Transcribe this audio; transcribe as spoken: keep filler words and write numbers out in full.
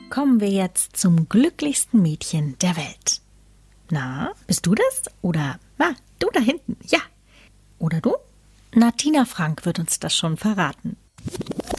kommen wir jetzt zum glücklichsten Mädchen der Welt. Na, bist du das? Oder, na, du da hinten, ja. Oder du? Na, Tina Frank wird uns das schon verraten.